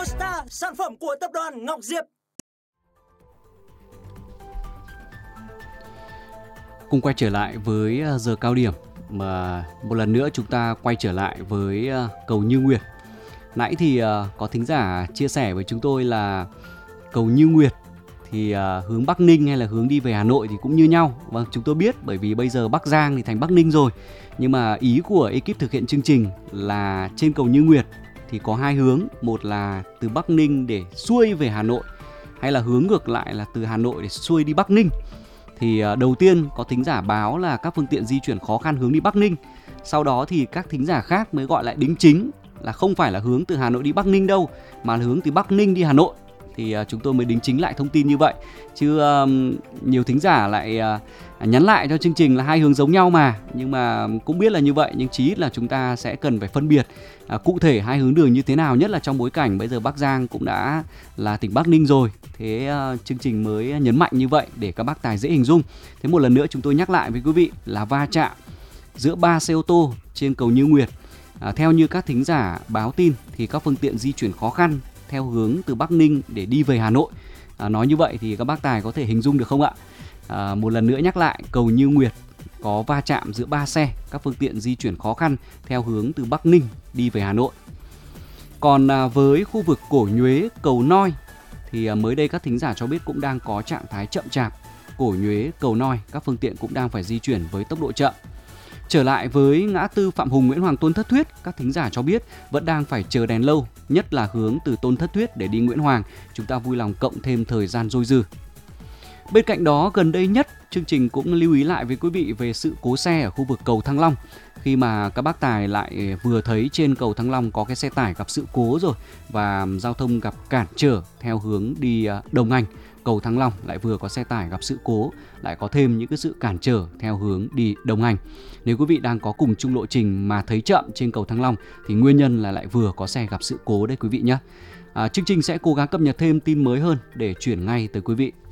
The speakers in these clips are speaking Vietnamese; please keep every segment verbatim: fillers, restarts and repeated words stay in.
Neostar, sản phẩm của tập đoàn Ngọc Diệp. Cùng quay trở lại với giờ cao điểm, mà một lần nữa chúng ta quay trở lại với cầu Như Nguyệt. Nãy thì có thính giả chia sẻ với chúng tôi là cầu Như Nguyệt thì hướng Bắc Ninh hay là hướng đi về Hà Nội thì cũng như nhau. Vâng, chúng tôi biết bởi vì bây giờ Bắc Giang thì thành Bắc Ninh rồi. Nhưng mà ý của ekip thực hiện chương trình là trên cầu Như Nguyệt thì có hai hướng. Một là từ Bắc Ninh để xuôi về Hà Nội, hay là hướng ngược lại là từ Hà Nội để xuôi đi Bắc Ninh. Thì đầu tiên có thính giả báo là các phương tiện di chuyển khó khăn hướng đi Bắc Ninh. Sau đó thì các thính giả khác mới gọi lại đính chính là không phải là hướng từ Hà Nội đi Bắc Ninh đâu, mà là hướng từ Bắc Ninh đi Hà Nội. Thì uh, chúng tôi mới đính chính lại thông tin như vậy. Chứ uh, nhiều thính giả lại uh, nhắn lại cho chương trình là hai hướng giống nhau mà. Nhưng mà cũng biết là như vậy, nhưng chí ít là chúng ta sẽ cần phải phân biệt uh, cụ thể hai hướng đường như thế nào. Nhất là trong bối cảnh bây giờ Bắc Giang cũng đã là tỉnh Bắc Ninh rồi. Thế uh, chương trình mới nhấn mạnh như vậy để các bác tài dễ hình dung. Thế một lần nữa chúng tôi nhắc lại với quý vị là va chạm giữa ba xe ô tô trên cầu Như Nguyệt. À, theo như các thính giả báo tin thì các phương tiện di chuyển khó khăn theo hướng từ Bắc Ninh để đi về Hà Nội. À, nói như vậy thì các bác tài có thể hình dung được không ạ? À, một lần nữa nhắc lại, cầu Như Nguyệt có va chạm giữa ba xe, các phương tiện di chuyển khó khăn theo hướng từ Bắc Ninh đi về Hà Nội. Còn à, với khu vực Cổ Nhuế, cầu Noi thì à, mới đây các thính giả cho biết cũng đang có trạng thái chậm chạp. Cổ Nhuế, cầu Noi, các phương tiện cũng đang phải di chuyển với tốc độ chậm. Trở lại với ngã tư Phạm Hùng, Nguyễn Hoàng, Tôn Thất Thuyết, các thính giả cho biết vẫn đang phải chờ đèn lâu, nhất là hướng từ Tôn Thất Thuyết để đi Nguyễn Hoàng. Chúng ta vui lòng cộng thêm thời gian dôi dư. Bên cạnh đó, gần đây nhất, chương trình cũng lưu ý lại với quý vị về sự cố xe ở khu vực cầu Thăng Long. Khi mà các bác tài lại vừa thấy trên cầu Thăng Long có cái xe tải gặp sự cố rồi và giao thông gặp cản trở theo hướng đi Đông Anh. Cầu Thăng Long lại vừa có xe tải gặp sự cố, lại có thêm những cái sự cản trở theo hướng đi Đông Anh. Nếu quý vị đang có cùng chung lộ trình mà thấy chậm trên cầu Thăng Long thì nguyên nhân là lại vừa có xe gặp sự cố đấy quý vị nhé. À, chương trình sẽ cố gắng cập nhật thêm tin mới hơn để chuyển ngay tới quý vị.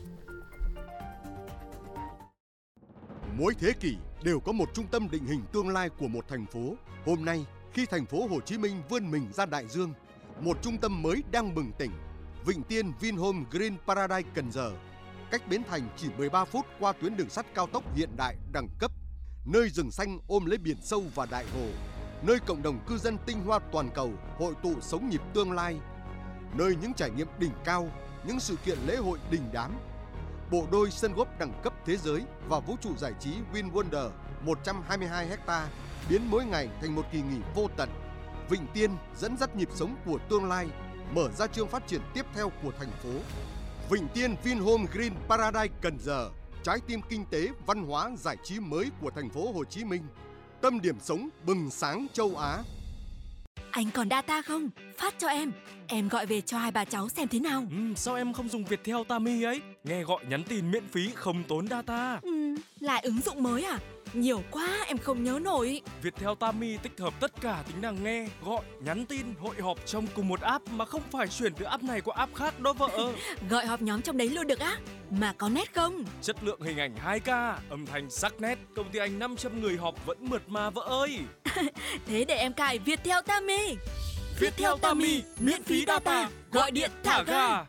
Mỗi thế kỷ đều có một trung tâm định hình tương lai của một thành phố. Hôm nay, khi thành phố Hồ Chí Minh vươn mình ra đại dương, một trung tâm mới đang bừng tỉnh. Vịnh Tiên Vinhome Green Paradise Cần Giờ, cách Bến Thành chỉ mười ba phút qua tuyến đường sắt cao tốc hiện đại đẳng cấp, nơi rừng xanh ôm lấy biển sâu và đại hồ, nơi cộng đồng cư dân tinh hoa toàn cầu hội tụ sống nhịp tương lai, nơi những trải nghiệm đỉnh cao, những sự kiện lễ hội đình đám. Bộ đôi sân golf đẳng cấp thế giới và vũ trụ giải trí Win Wonder một trăm hai mươi hai héc-ta biến mỗi ngày thành một kỳ nghỉ vô tận. Vịnh Tiên dẫn dắt nhịp sống của tương lai, mở ra chương phát triển tiếp theo của thành phố. Vịnh Tiên Vinhome Green Paradise Cần Giờ, trái tim kinh tế, văn hóa, giải trí mới của thành phố Hồ Chí Minh, tâm điểm sống bừng sáng châu Á. Anh còn data không? Phát cho em. Em gọi về cho hai bà cháu xem thế nào. Ừ, sao em không dùng Viettel Tami ấy? Nghe gọi nhắn tin miễn phí không tốn data. Ừ, lại ứng dụng mới à? Nhiều quá em không nhớ nổi. Viettel Tami tích hợp tất cả tính năng nghe, gọi, nhắn tin, hội họp trong cùng một app mà không phải chuyển từ app này qua app khác đó vợ. Gọi họp nhóm trong đấy luôn được á? Mà có nét không? Chất lượng hình ảnh hai K, âm thanh sắc nét, công ty anh năm trăm người họp vẫn mượt mà vợ ơi. Thế để em cài Viettel Tami. Viettel Tami, miễn phí data, gọi điện thả ga.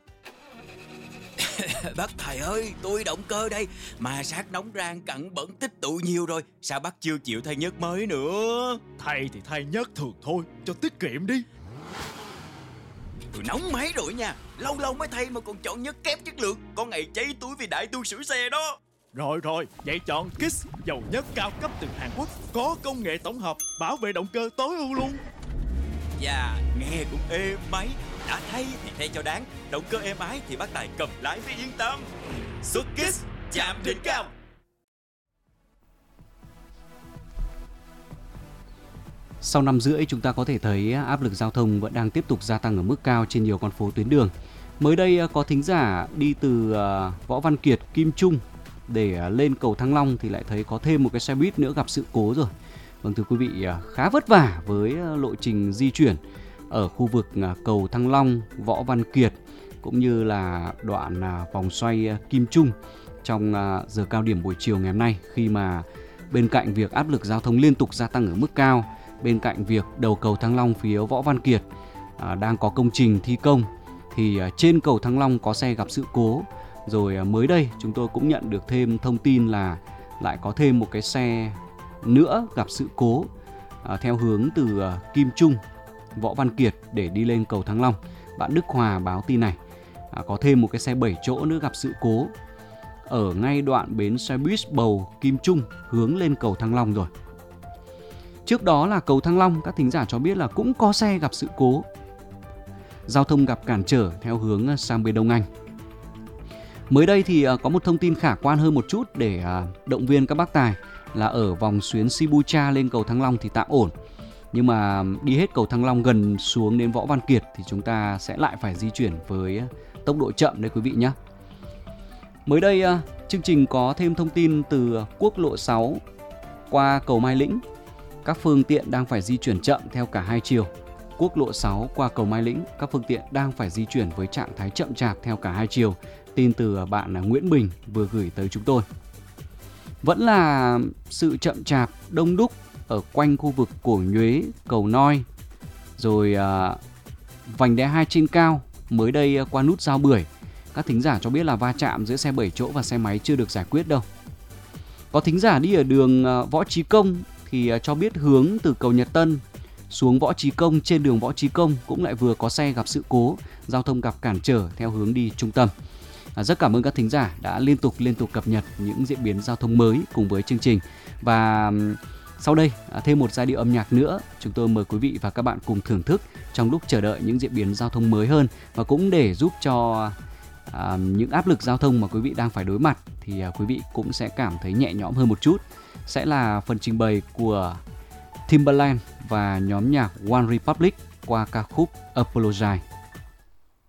Bác thầy ơi, tôi động cơ đây, mà sát nóng rang cặn bẩn tích tụ nhiều rồi, sao bác chưa chịu thay nhớt mới nữa? Thay thì thay nhớt thường thôi, cho tiết kiệm đi. Tôi nóng máy rồi nha, lâu lâu mới thay mà còn chọn nhớt kém chất lượng, có ngày cháy túi vì đại tu sửa xe đó. Rồi rồi, vậy chọn Kiss, dầu nhớt cao cấp từ Hàn Quốc, có công nghệ tổng hợp, bảo vệ động cơ tối ưu luôn. Dạ, nghe cũng êm máy. Đã thay thì thay cho đáng, động cơ êm ái thì bác Tài cầm lái mới yên tâm. Xuất Kiss, chạm đỉnh cao. Sau năm rưỡi chúng ta có thể thấy áp lực giao thông vẫn đang tiếp tục gia tăng ở mức cao trên nhiều con phố tuyến đường. Mới đây có thính giả đi từ Võ Văn Kiệt, Kim Trung để lên cầu Thăng Long thì lại thấy có thêm một cái xe buýt nữa gặp sự cố rồi. Vâng, thưa quý vị, khá vất vả với lộ trình di chuyển ở khu vực cầu Thăng Long, Võ Văn Kiệt cũng như là đoạn vòng xoay Kim Trung trong giờ cao điểm buổi chiều ngày hôm nay, khi mà bên cạnh việc áp lực giao thông liên tục gia tăng ở mức cao, bên cạnh việc đầu cầu Thăng Long phía Võ Văn Kiệt à, đang có công trình thi công thì à, trên cầu Thăng Long có xe gặp sự cố. Rồi à, mới đây chúng tôi cũng nhận được thêm thông tin là lại có thêm một cái xe nữa gặp sự cố à, theo hướng từ à, Kim Trung, Võ Văn Kiệt để đi lên cầu Thăng Long. Bạn Đức Hòa báo tin này, à, có thêm một cái xe bảy chỗ nữa gặp sự cố ở ngay đoạn bến xe buýt Bầu Kim Trung hướng lên cầu Thăng Long rồi. Trước đó là cầu Thăng Long, các thính giả cho biết là cũng có xe gặp sự cố, giao thông gặp cản trở theo hướng sang bên Đông Anh. Mới đây thì có một thông tin khả quan hơn một chút để động viên các bác tài là ở vòng xuyến Sibucha lên cầu Thăng Long thì tạm ổn. Nhưng mà đi hết cầu Thăng Long gần xuống đến Võ Văn Kiệt thì chúng ta sẽ lại phải di chuyển với tốc độ chậm đấy quý vị nhé. Mới đây chương trình có thêm thông tin từ quốc lộ sáu qua cầu Mai Lĩnh. Các phương tiện đang phải di chuyển chậm theo cả hai chiều. Quốc lộ sáu qua cầu Mai Lĩnh, các phương tiện đang phải di chuyển với trạng thái chậm chạp theo cả hai chiều. Tin từ bạn Nguyễn Bình vừa gửi tới chúng tôi. Vẫn là sự chậm chạp đông đúc ở quanh khu vực Cổ Nhuế, cầu Noi, rồi à, vành đai hai trên cao. Mới đây qua nút Giao Bưởi, các thính giả cho biết là va chạm giữa xe bảy chỗ và xe máy chưa được giải quyết đâu. Có thính giả đi ở đường Võ Trí Công thì cho biết hướng từ cầu Nhật Tân xuống Võ Trí Công, trên đường Võ Trí Công cũng lại vừa có xe gặp sự cố, giao thông gặp cản trở theo hướng đi trung tâm. À, rất cảm ơn các thính giả đã liên tục liên tục cập nhật những diễn biến giao thông mới cùng với chương trình. Và sau đây à, thêm một giai điệu âm nhạc nữa, chúng tôi mời quý vị và các bạn cùng thưởng thức trong lúc chờ đợi những diễn biến giao thông mới hơn, và cũng để giúp cho à, những áp lực giao thông mà quý vị đang phải đối mặt thì à, quý vị cũng sẽ cảm thấy nhẹ nhõm hơn một chút. Sẽ là phần trình bày của Timbaland và nhóm nhạc One Republic qua ca khúc Apologize.